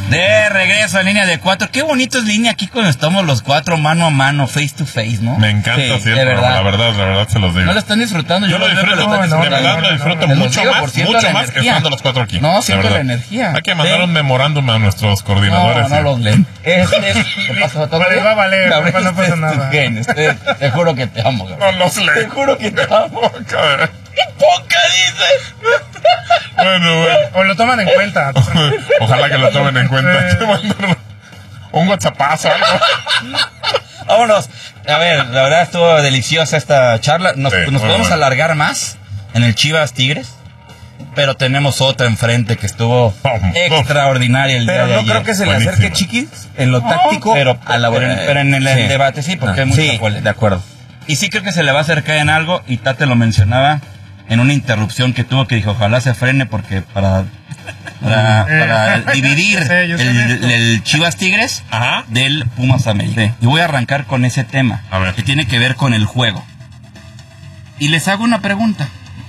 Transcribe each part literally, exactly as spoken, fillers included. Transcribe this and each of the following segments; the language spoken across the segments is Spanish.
De regreso a línea de cuatro. Qué bonito es línea aquí cuando estamos los cuatro mano a mano, face to face, ¿no? Me encanta, sí, sí, de verdad. La verdad, la verdad se los digo. ¿No lo están disfrutando? Yo, yo lo disfruto, no, no, de verdad no, lo disfruto no, mucho más, mucho más estando los cuatro aquí. No, siento la energía. Hay que mandar ¿sí? un memorándum a nuestros coordinadores. No, no los leen. Este, ¿qué pasó? ¿Todo bien? Va a valer, no, no pasa nada. Te, te juro que te amo, Gabriel. No los leen. Te juro que te amo. ¡Qué poca dices! Bueno, bueno. O lo toman en cuenta. Ojalá que lo tomen en cuenta. Un whatsappazo, algo. Vámonos. A ver, la verdad estuvo deliciosa esta charla. Nos, sí, nos podemos bueno. alargar más en el Chivas Tigres, pero tenemos otra enfrente que estuvo oh, extraordinaria el pero día de no ayer. creo que se Buenísimo. le acerque Chiquis en lo no, táctico pero, a la pero, pero en el sí. debate sí, porque no, hay mucho sí, goles. De acuerdo. Y sí creo que se le va a acercar en algo, y Tate lo mencionaba en una interrupción que tuvo, que dijo, ojalá se frene porque para... Para, para dividir sí, el, el, el Chivas Tigres Ajá. del Pumas América. Sí. Y voy a arrancar con ese tema, a ver. que tiene que ver con el juego. Y les hago una pregunta.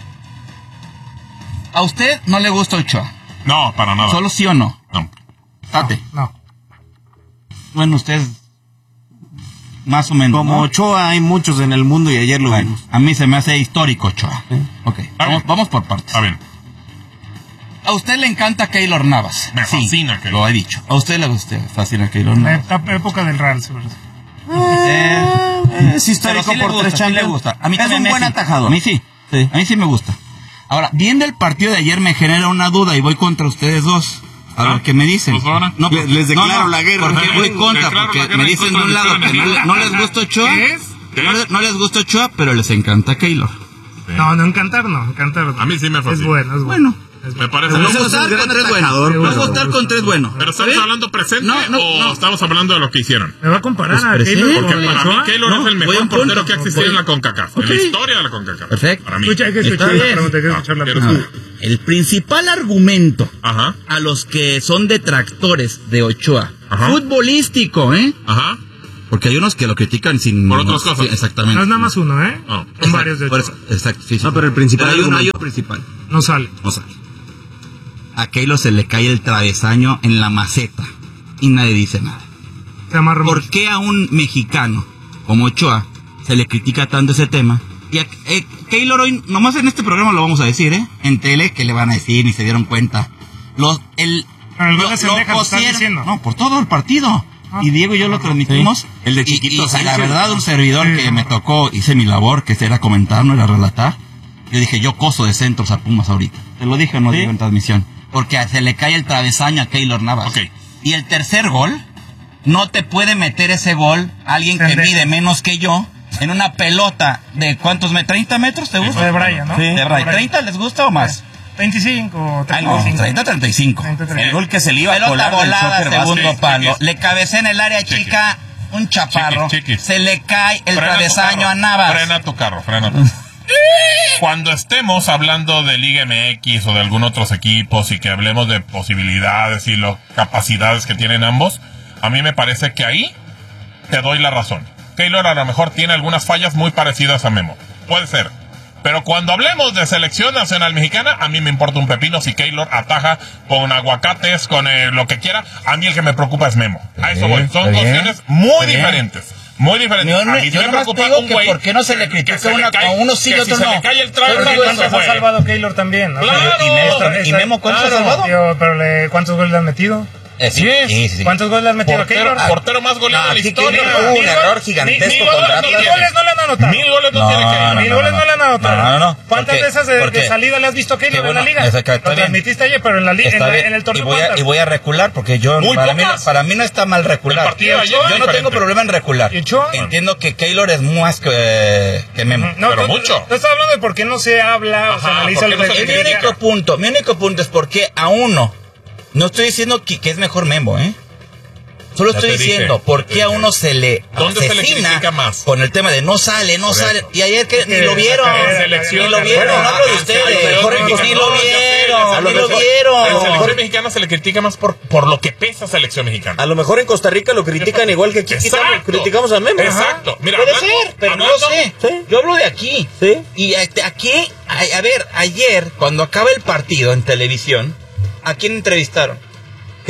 ¿A usted no le gusta Ochoa? No, para nada. ¿Solo sí o no? No. Tate. No. no. Bueno, usted más o menos. Como ¿no? Ochoa hay muchos en el mundo y ayer lo bueno, vimos. A mí se me hace histórico Ochoa. ¿Sí? Ok, vamos, vamos por partes. Está bien. ¿A usted le encanta Keylor Navas? Me fascina sí, Keylor. Lo he dicho. ¿A usted le gusta fascina Keylor Navas? La época del Real, sobre eso. Eh, eh, es histórico sí por tres sí le gusta. A mí es un buen atajador. A mí sí. sí. A mí sí me gusta. Ahora, viendo el partido de ayer me genera una duda y voy contra ustedes dos. A ver, ¿qué me dicen? Pues ahora, no, les, les declaro no, no, la guerra. Porque voy contra, porque me dicen de un lado que no, no les gusta Ochoa. No, no les gusta Ochoa, pero les encanta Keylor. Sí. No, no encantar, no, encantar. No. A mí sí me fascina. Es bueno, es bueno. Bueno. Me parece Vamos a votar con tres buenos. Vamos a votar con tres buenos. ¿Pero estamos hablando presente no, no, o no. estamos hablando de lo que hicieron? Me va a comparar pues a Keylor. Porque para mí Keylor no, es el mejor portero que ha existido en la CONCACAF. Okay. En la historia de la CONCACAF. Perfecto. Para mí. Escucha, hay que escuchar la pregunta, hay que escuchar la pregunta. El principal argumento Ajá. a los que son detractores de Ochoa, Ajá. futbolístico, ¿eh? Ajá. Porque hay unos que lo critican sin... Por otras cosas. Sí, exactamente. No es nada más uno, ¿eh? No. Son varios de Ochoa. Eso, exacto, sí, sí. No, pero el principal pero hay uno, hay argumento. uno principal. No sale. No sale. A Keylor se le cae el travesaño en la maceta y nadie dice nada. Se amarra ¿Por mucho. qué a un mexicano como Ochoa se le critica tanto ese tema? Y a eh, Keylor hoy, nomás en este programa lo vamos a decir, ¿eh? En tele, que le van a decir, ni se dieron cuenta. Los, el, el lo, se lo deja, pusieron, no, por todo el partido. Ah, y Diego y yo lo transmitimos. Sí. El de chiquito. Y, y, y la verdad, un servidor sí. que me tocó, hice mi labor, que era comentar, no era relatar. Yo dije, yo coso de centros a Pumas ahorita. Te lo dije o no, ¿sí? Digo en transmisión. Porque se le cae el travesaño a Keylor Navas. Okay. Y el tercer gol, no te puede meter ese gol alguien que mide menos que yo en una pelota de ¿cuántos metros? ¿treinta metros te gusta? De Brian, ¿no? Sí. De Brian. ¿treinta les gusta o más? veinticinco, treinta y cinco. treinta, treinta y cinco. El gol que se le iba a colar volada, segundo básquet, palo. Chiquis. Le cabecea en el área chiquis. chica, un chaparro. Chiquis, chiquis. Se le cae el frena travesaño a Navas. Frena tu carro, frena tu Cuando estemos hablando de Liga M X o de algún otros equipos y que hablemos de posibilidades y las capacidades que tienen ambos, a mí me parece que ahí te doy la razón. Keylor a lo mejor tiene algunas fallas muy parecidas a Memo. Puede ser. Pero cuando hablemos de selección nacional mexicana, a mí me importa un pepino si Keylor ataja con aguacates, con eh, lo que quiera. A mí el que me preocupa es Memo. A eso voy. Son opciones muy diferentes. Muy diferente. Yo, a mí yo me no preocupa digo un que güey. ¿Por qué no se le critica se una, le cae, a uno sí y otro si no? Se le cae el trago, pero ¿cuántos se ha salvado Keylor también? ¿No? Claro. ¿Y Memo, ¿Y Memo cuántos claro, ha salvado? Tío, pero le, ¿cuántos goles le han metido? Eh, sí, sí, sí, sí. ¿Cuántos goles le han metido portero, a Keylor? Portero más goleado no, de la historia. Hubo un error gigantesco contra Mil goles no le han anotado. Mil goles no, no tiene Keylor. Mil goles no le han anotado. No, no, no. ¿Cuántas porque, veces de, de salida le has visto a Keylor en la liga? Lo transmitiste ayer, pero en la liga, en, en el torneo. Y voy, a, y voy a recular porque yo para mí, para mí no está mal recular. Yo no diferente. tengo problema en recular. Entiendo que Keylor es más que, que Memo. No, pero tú, mucho. Tú estás hablando de por qué no se habla o se analiza el Mi único punto, mi único punto es porque a uno, no estoy diciendo que, que es mejor Memo, ¿eh? Solo ya estoy diciendo, dije, ¿por qué a uno se le ¿Dónde se le critica más? Con el tema de no sale, no sale? Y ayer que ni lo vieron, ni lo vieron, no hablo de ustedes, ni lo vieron, ni lo vieron. A la selección mexicana se le critica más por, por lo que pesa selección mexicana. A lo mejor en Costa Rica lo critican igual que aquí criticamos a Memo. Exacto. Mira, puede ser, pero no sé. ¿Sí? Yo hablo de aquí. ¿Sí? Y aquí, a, a ver, ayer, cuando acaba el partido en televisión, ¿a quién entrevistaron?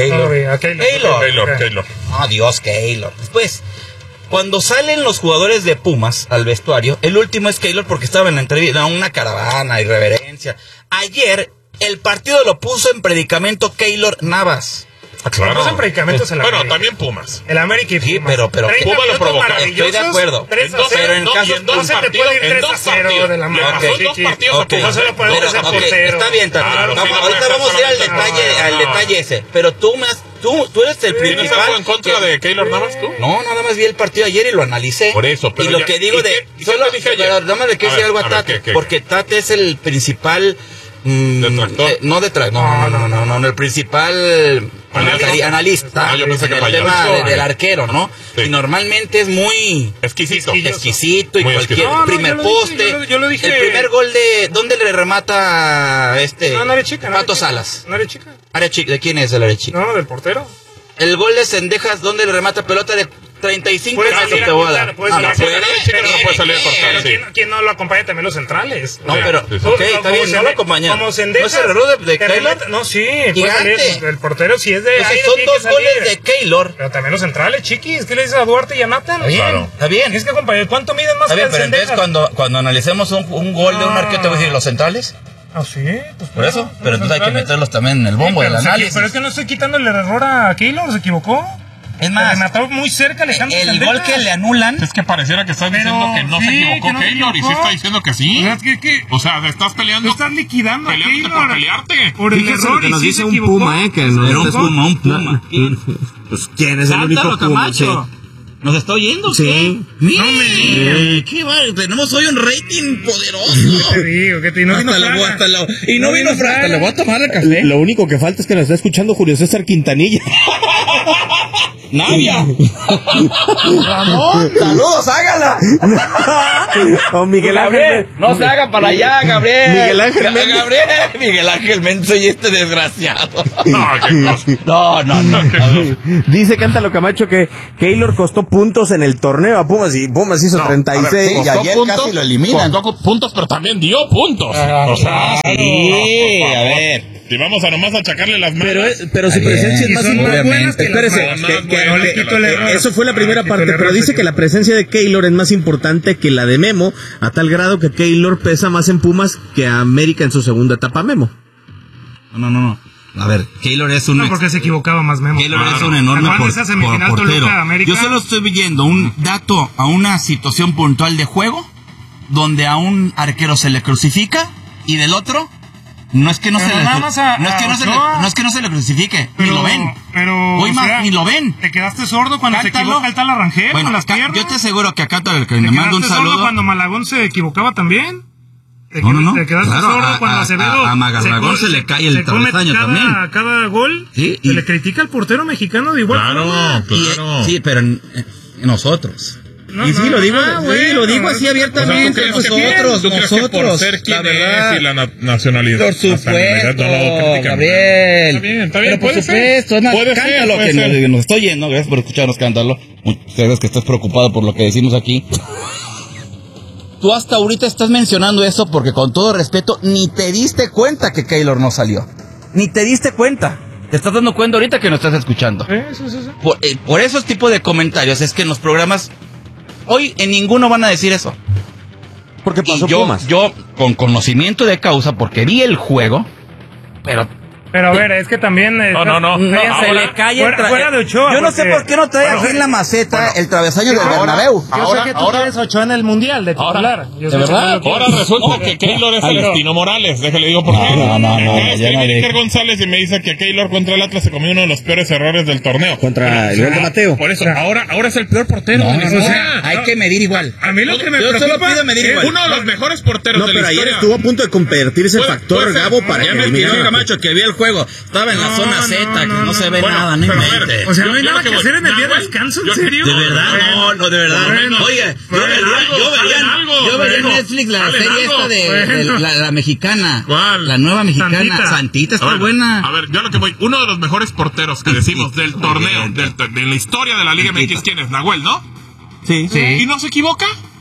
Keylor. No, Keylor. Keylor. Keylor, Keylor. Oh, Dios, Keylor. Después, cuando salen los jugadores de Pumas al vestuario, el último es Keylor porque estaba en la entrevista, una caravana, irreverencia. Ayer, el partido lo puso en predicamento Keylor Navas. Claro. No son predicamentos en la Bueno, América. también Pumas. El América y Pumas. Sí, pero, pero Puma lo provocó. Estoy de acuerdo. tres a En dos, cero. pero en no, caso y en dos no se te partidos, puede ir en tres dos a cero partidos. de la Le mano. pasó en dos Sí, partidos a Ok, Pumas. No se lo podemos pero, hacer ok, portero. está bien, está bien. Claro, Vamos, sí, no ahorita puede vamos a ir al ser detalle, solamente- al no. detalle ese. Pero tú, más, tú, tú eres el ¿Tienes principal. algo en contra que- de Keylor Navas tú? No, nada más vi el partido ayer y lo analicé. Por eso, pero y lo ya- que digo ¿y de. qué- y qué Solo, te dije ayer? pero nada más le quiero A decir ver, algo a a ver, Tate. ¿qué, qué? Porque Tate es el principal. mm, ¿Detractor? eh, no detractor. No, no, no, no, no, no, el principal. ¿Analista? Analista Ah, yo pensé que del payaso. tema de- del arquero, ¿no? Sí. Y normalmente es muy Exquisito. exquisito y Muy cualquier exquisito. No, no, primer yo lo dije, poste. yo lo- yo lo dije. El primer gol de. ¿Dónde le remata este? No, no área chica. no área Pato chica. Salas. No área chica. Área chica. ¿De quién es el área chica? No, del portero. El gol de Cendejas, ¿dónde le remata pelota de treinta y cinco Puede metros salir te a voy a cortar, dar? puede Ah, salir no a cortar, puede. pero- no puede salir a cortar, pero sí. ¿quién, quién no lo acompaña también los centrales? No, Sí, pero, sí, sí. ok, Como está bien, no Cende- lo acompañan. Como ¿No Cendejas. es el error de, de que Keylor? remata- No, sí. puede Gigante. salir. El portero sí es de. Entonces, aire, son tiene dos que goles salir. de Keylor. Pero también los centrales, chiquis. ¿Qué le dices a Duarte y a Nathan? Está bien, Claro. está bien. Es que, compañero, ¿cuánto miden más Está bien, que pero el entonces Cendejas? cuando, cuando analicemos un, un gol de un No. arquero, te voy a decir, ¿los centrales? Ah, sí. Pues Por eso, los pero entonces hay que centrales. meterlos también en el bombo Sí, del pero se equi- análisis. Pero es que no estoy quitando el error a Keylor, se equivocó. Es más, remató muy cerca Alejandro el Cendejas. gol que le anulan. Es que pareciera que estás Pero diciendo que no se sí, equivocó que no se Keylor y sí equivocó. está diciendo que sí. O sea, es que, que O sea, te estás peleando. tú estás liquidando a Peleándote Keylor por pelearte. por el Fíjese error lo que y nos sí dice se un equivocó. Puma, ¿eh? Que no Era un es Puma, un Puma. ¿Quién? Pues, ¿quién es el único Cántalo, Puma? Camacho. ¿Nos está oyendo? Sí. Mire, qué va, tenemos hoy un rating poderoso. Te digo, que te no vino Hasta la, Fraga. hasta la- y no, No vino vino Fraga. Fraga. Le voy a tomar el café. Lo único que falta es que nos está escuchando Julio César Quintanilla. Navia. Ramón, saludos, hágala. O Miguel Gabriel, Ángel. no se haga para allá, Gabriel. Miguel Ángel Ga- Méndez. Gabriel, Miguel Ángel Menzo y este desgraciado. No, qué cosa. No, no, no. A ver. Dice Cántalo Camacho que Keylor costó puntos en el torneo a Pumas y Pumas hizo No, treinta y a ver, seis. y costó ayer casi lo eliminan. Costó puntos, pero también dio puntos. Ah, o sea, Sí, a ver. si vamos a nomás achacarle las manos. Pero, es- pero su Está presencia bien, es más son más importante. buenas que Espérese, las que- demás, que- no le que- quito el que- error. eso fue la primera Le quito parte, el error, pero dice señor. que la presencia de Keylor es más importante que la de Memo, a tal grado que Keylor pesa más en Pumas que a América en su segunda etapa Memo. No, no, no. A ver, Keylor es un... No, ex- porque se equivocaba más Memo. Keylor Claro. es un enorme Juan por- esa por- semifinal portero. Toluca, América. Yo solo estoy viendo un dato a una situación puntual de juego donde a un arquero se le crucifica y del otro no es que no Pero se le nada más a- no es que a no se le, Ochoa. no es que no se le crucifique, Pero, ni lo ven. Pero, Hoy o más, sea, ni lo ven. Te quedaste sordo cuando se Cántalo. equivoca el tal Arrangel Bueno, con las ca- piernas. yo te aseguro que acá te, que ¿Te le mando un quedaste sordo saludo. cuando Malagón se equivocaba también? ¿Te, No, no, no. te quedaste Claro, sordo a- cuando a- Acevedo a- a Magalagón co- se le cae el se come travesaño cada, también. cada gol Sí, se y- le critica al portero mexicano de igual Claro, forma. Y, claro. sí, pero en- en nosotros. No, y sí, no, lo digo, ah, sí, bueno, lo digo así es- abiertamente. ¿tú crees que- nosotros, ¿tú crees que por nosotros. ser quien la verdad. es y la na- nacionalidad? Por nacionalidad supuesto, no lo critican? Gabriel. Está bien, está bien, Pero por puede ser. supuesto, es más, Puede ser, cántalo, puede que nos, ser. nos estoy yendo. Gracias por escucharnos, cántalo. Muchas gracias que estás preocupado por lo que decimos aquí. Tú hasta ahorita estás mencionando eso porque, con todo respeto, ni te diste cuenta que Keylor no salió. Ni te diste cuenta. Te estás dando cuenta ahorita que no estás escuchando. Sí, sí, sí, sí. Por, eh, por esos tipos de comentarios es que en los programas hoy en ninguno van a decir eso. Porque pasó Y yo, Pumas. yo, con conocimiento de causa, porque vi el juego, pero Pero a ver, es que también... eh, No, no, no. no, no, se ahora- le cae el fuera- tra- fuera de Ochoa, Yo no sé porque- por qué no trae Bueno, aquí en la maceta bueno, el travesaño del ahora- Bernabéu. Yo Ahora- sé que tú ahora- tienes Ochoa en el Mundial de Ahora- titular. Yo ¿de sé que verdad? tú lo Ahora quieres. resulta que Keylor es el Pero- Estino Morales. Déjale digo por No, qué. no, no, no, Me ya escribe no le- Iker González y me dice que Keylor contra el Atlas se comió uno de los peores errores del torneo. Contra el gol de ah, Mateo. Por eso, ahora, ahora es el peor portero No, de la no, no, historia. hay que medir igual. A mí lo que me Yo solo preocupa pido medir es igual. Uno de los mejores porteros No, de la pero ayer historia. estuvo a punto de convertirse en Puede- factor puede ser. Gabo para Ya que me eliminara. escribió Camacho que vio el juego. Estaba en la No, zona no, Z, que no, no, se ve Bueno, nada, no pero a ver, invente. O sea, Yo- no hay yo nada lo que que voy- hacer en el día de Nahuel, descanso, ¿en yo- serio? De verdad, no, no, de verdad. Bueno, Oye, yo bueno, veía, algo, yo veía, salen algo, yo veía en bueno, Netflix la salen serie algo, esta de, de bueno. la, la mexicana. ¿Cuál? La nueva mexicana. Santita. Santita, A está ver, buena. A ver, yo lo que voy. Uno de los mejores porteros que decimos del torneo, del- de la historia de la Liga M X, ¿quién es? Nahuel, ¿no? Sí, ¿Y no se equivoca?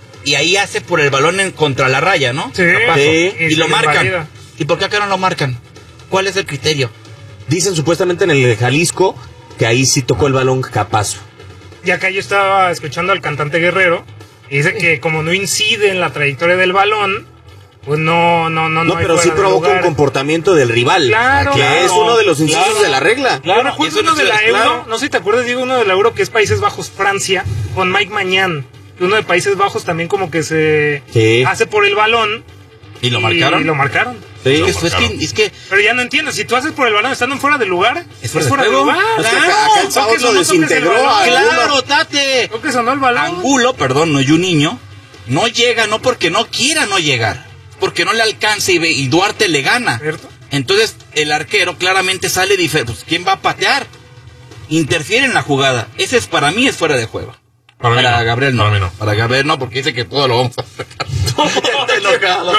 y ahí hace por el balón en contra la raya, ¿no? Sí, sí. Y, y lo marcan. Invalida. ¿Y por qué acá no lo marcan? ¿Cuál es el criterio? Dicen supuestamente en el Jalisco que ahí sí tocó el balón Capazo. Y acá yo estaba escuchando al cantante Guerrero y dice que como no incide en la trayectoria del balón, pues no, no, no. No, no pero sí provoca un comportamiento del rival. Claro. Que claro, es uno de los incisos claro, de la regla. Claro, claro justo uno de la Euro, claro. No sé si te acuerdas, digo, uno de la Euro que es Países Bajos, Francia, con Mike Mañán. Uno de Países Bajos también como que se sí. hace por el balón. ¿Y lo marcaron? Y lo marcaron. Sí, lo es, marcaron. Es, que, es que... Pero ya no entiendo, si tú haces por el balón estando fuera del lugar, es fuera, es fuera de lugar. Es que acá, acá el Sao lo desintegró. Claro, Tate. Creo que sonó el balón. Angulo, perdón, no es un niño, no llega, no porque no quiera no llegar, porque no le alcance y, y Duarte le gana. ¿Cierto? Entonces el arquero claramente sale diferente. Pues, ¿quién va a patear? Interfiere en la jugada. Ese es para mí es fuera de juego. Para, para no. Gabriel no. Para, no. para Gabriel no, porque dice que todo lo vamos a sacar. enojado.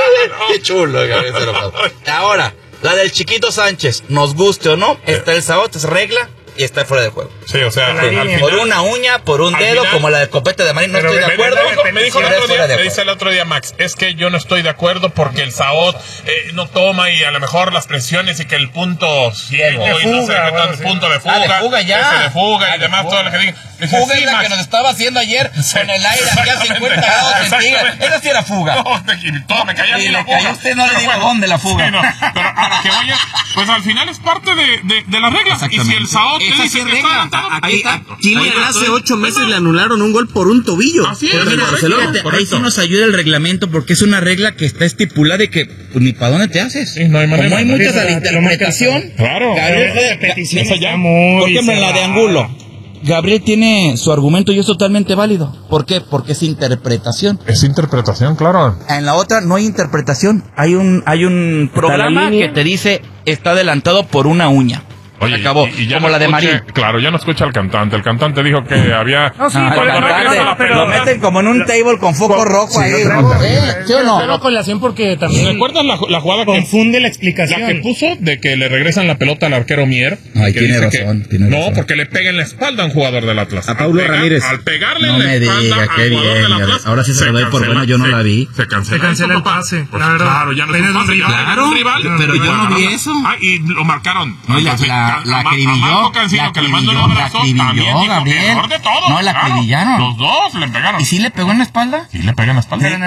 Qué chulo, Gabriel. Ahora, la del Chiquito Sánchez, nos guste o no, está el Sao, es regla y está fuera de juego. Sí, o sea, al final, por una uña, por un dedo, final, como la de copete de Marín, no estoy de acuerdo. Me dijo, me dijo el otro día, me dice el otro día Max, es que yo no estoy de acuerdo porque el Sao eh, no toma y a lo mejor las presiones y que el punto ciego de y fuga, no sé, bueno, el sí. punto de fuga, ah, de fuga ya. ese de fuga ah, y demás, fuga. todo lo que diga. Dije, fuga sí, es la Max. Que nos estaba haciendo ayer sí. Con el aire aquí a cincuenta grados centígrados. Esa sí era fuga. No, todo me caía y la le fuga. cayó usted, no le digo dónde la fuga. Sí, no, pero a que vaya, pues al final es parte de, de, de las reglas. Y si el Sao te dice que está adelantado, ahí está. Chile hace ocho meses le anularon un gol por un tobillo. Así es, mira, fíjate, ahí sí nos ayuda el reglamento porque es una regla que está estipulada y que pues, ni para dónde te haces. Sí, no hay manera. Como hay muchas a la interpretación. Claro. Gabriel, de petición está muy por ejemplo, en la de Angulo. Gabriel tiene su argumento y es totalmente válido. ¿Por qué? Porque es interpretación. Es interpretación, claro. En la otra no hay interpretación. Hay un hay un programa que te dice está adelantado por una uña. Oye, acabó, y, y ya como no la de escuche, Marín. Claro, ya no escucha al cantante. El cantante dijo que había... No, sí, ah, por el cantante, no, pero, lo meten como en un table con foco con, rojo sí, ahí. ¿Eh? ¿Sí o no? Pero colación porque también... ¿Recuerdas la, la jugada que... Confunde la explicación. La que puso de que le regresan la pelota al arquero Mier. Ay, que tiene dice razón, que, tiene No, razón. porque le pega en la espalda a un jugador del Atlas. A Paulo pegar, Ramírez. Al pegarle No en la me espalda diga, al qué jugador bien. del Atlas, Ahora sí se lo doy por bueno, yo no se, la vi. Se cancela, se cancela eso, el papá. pase. Pues, la verdad. claro, ya no es un pase, ya claro, es un rival. Pero yo no vi eso. Ah, y lo marcaron. No, la, la, la acribilló, la que le mandó un abrazo, acribilló, Gabriel. mejor de todo. No, la claro. acribillaron. Los dos le pegaron. ¿Y sí le pegó en la espalda? Sí le pegó en la espalda.